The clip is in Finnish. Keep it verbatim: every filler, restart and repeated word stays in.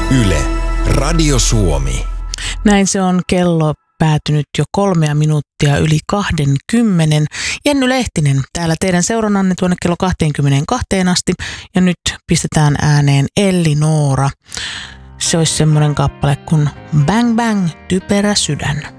Yle, Radio Suomi. Näin se on kello päätynyt jo kolmea minuuttia yli kahden kymmenen. Jenny Lehtinen täällä teidän seurannanne tuonne kello kaksikymmentäkaksi asti. Ja nyt pistetään ääneen Elli Noora. Se olisi semmoinen kappale kuin Bang Bang, typerä sydän.